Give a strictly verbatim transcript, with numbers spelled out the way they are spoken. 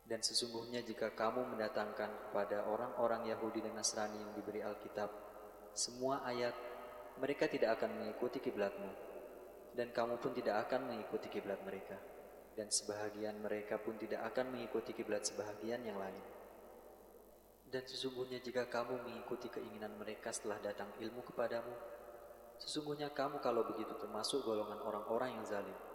Dan sesungguhnya jika kamu mendatangkan kepada orang-orang Yahudi dan Nasrani yang diberi Alkitab semua ayat, mereka tidak akan mengikuti kiblatmu, dan kamu pun tidak akan mengikuti kiblat mereka, dan sebahagian mereka pun tidak akan mengikuti kiblat sebahagian yang lain. Dan sesungguhnya jika kamu mengikuti keinginan mereka setelah datang ilmu kepadamu, sesungguhnya kamu kalau begitu termasuk golongan orang-orang yang zalim.